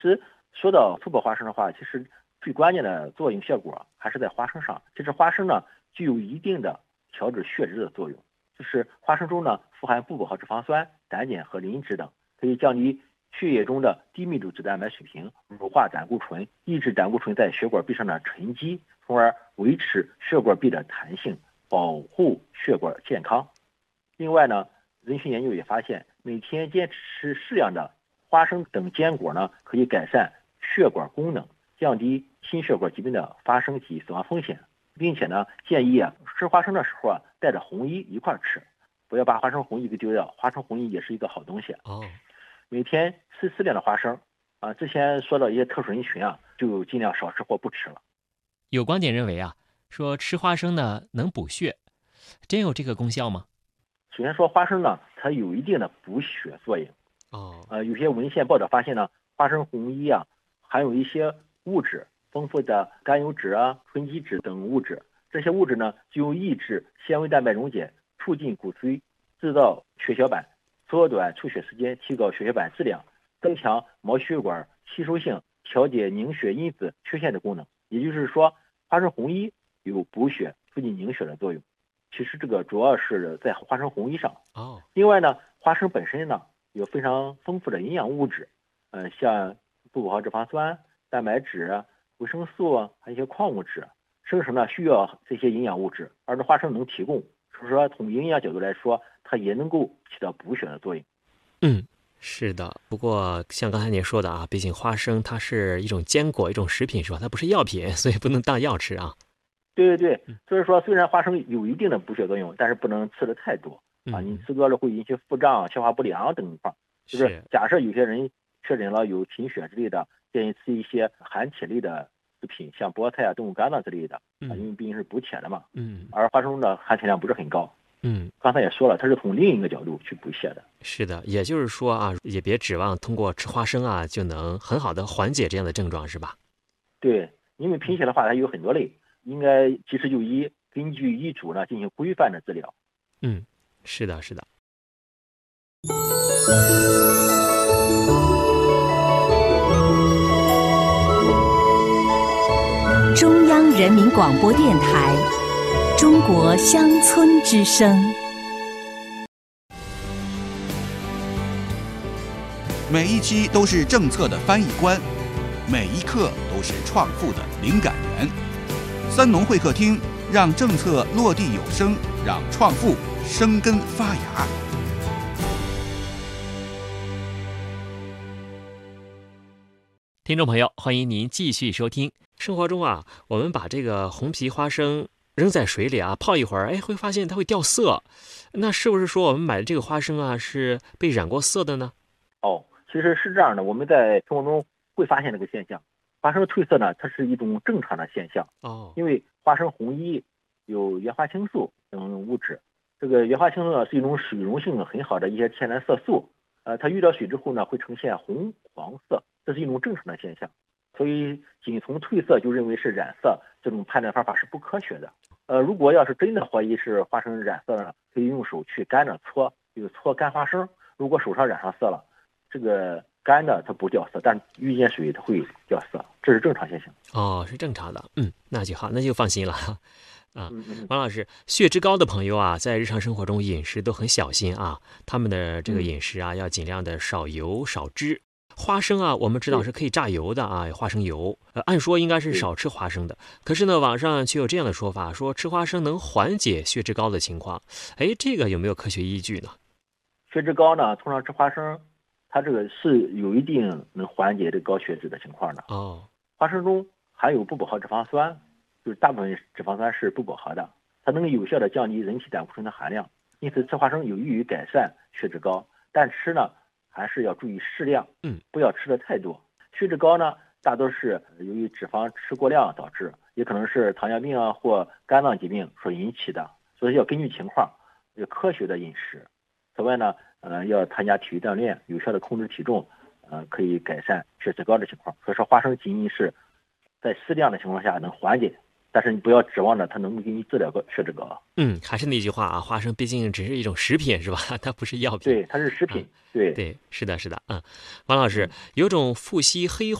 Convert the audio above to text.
其实说到粗薄花生的话，其实最关键的作用效果还是在花生上。其实花生呢具有一定的调制血脂的作用，就是花生中呢富含不饱和脂肪酸、胆碱和磷脂等，可以降低血液中的低密度脂蛋白水平，乳化胆固醇，抑制胆固醇在血管壁上的沉积，从而维持血管壁的弹性，保护血管健康。另外呢，人群研究也发现，每天坚持吃适量的花生等坚果呢，可以改善血管功能，降低心血管疾病的发生及死亡风险，并且呢，建议吃花生的时候带着红衣一块吃，不要把花生红衣给丢掉，花生红衣也是一个好东西。每天吃适量的花生之前说到一些特殊人群就尽量少吃或不吃了。 有观点认为说吃花生呢能补血，真有这个功效吗？ 首先说花生呢，它有一定的补血作用。有些文献报道发现呢，花生红衣含有一些物质，丰富的甘油酯醇基酯等物质。这些物质呢，就抑制纤维蛋白溶解，促进骨髓制造血小板，缩短出血时间，提高血小板质量，增强毛细血管吸收性，调节凝血因子缺陷的功能。也就是说，花生红衣有补血、促进凝血的作用。其实这个主要是在花生红衣上。另外呢，花生本身呢有非常丰富的营养物质，像不饱和脂肪酸、蛋白质、维生素还有一些矿物质，生成呢需要这些营养物质，而这花生能提供，所以说从营养角度来说，它也能够起到补血的作用。 是的。不过像刚才您说的毕竟花生它是一种坚果，一种食品是吧？它不是药品，所以不能当药吃对，所以说虽然花生有一定的补血作用，但是不能吃的太多你吃多了会引起腹胀、消化不良等情况。就是假设有些人确诊了有贫血之类的，建议吃一些含铁类的食品，像菠菜动物肝脏之类的因为毕竟是补铁的嘛。而花生中的含铁量不是很高。刚才也说了，它是从另一个角度去补血的。 是的，也就是说也别指望通过吃花生就能很好的缓解这样的症状，是吧？ 对，因为贫血的话它有很多类，应该及时就医，根据医嘱呢进行规范的治疗。 是的。 中央人民广播电台中国乡村之声。 每一期都是政策的翻译官，每一刻都是创富的灵感源。三农会客厅，让政策落地有声，让创富生根发芽。 听众朋友，欢迎您继续收听。生活中我们把这个红皮花生扔在水里泡一会儿，会发现它会掉色。那是不是说我们买的这个花生是被染过色的呢？ 其实是这样的，我们在生活中会发现这个现象。花生褪色呢，它是一种正常的现象。因为花生红衣有原花青素等物质，这个原花青素呢是一种水溶性很好的一些天然色素，它遇到水之后呢会呈现红黄色，这是一种正常的现象。所以仅从褪色就认为是染色，这种判断方法是不科学的。如果要是真的怀疑是花生染色呢，可以用手去干着搓，就搓干花生。如果手上染上色了，这个干的它不掉色，但遇见水它会掉色，这是正常现象。 是正常的。那就好，那就放心了王老师，血脂高的朋友在日常生活中饮食都很小心他们的这个饮食要尽量的少油少脂。花生我们知道是可以榨油的花生油，按说应该是少吃花生的。可是呢，网上却有这样的说法，说吃花生能缓解血脂高的情况。这个有没有科学依据呢？ 血脂高呢，通常吃花生，它这个是有一定能缓解这高血脂的情况的。花生中含有不饱和脂肪酸，就是大部分脂肪酸是不饱和的，它能有效的降低人体胆固醇的含量，因此吃花生有益于改善血脂高，但吃呢还是要注意适量，不要吃的太多。血脂高呢，大多是由于脂肪吃过量导致，也可能是糖尿病或肝脏疾病所引起的，所以要根据情况，要科学的饮食。此外呢，要参加体育锻炼，有效的控制体重，可以改善血脂高的情况。所以说，花生仅仅是在适量的情况下能缓解但是你不要指望着它能给你治疗个血脂高。 还是那句话啊，花生毕竟只是一种食品，是吧？它不是药品。 对，它是食品。对对，是的，是的。王老师，有种富硒黑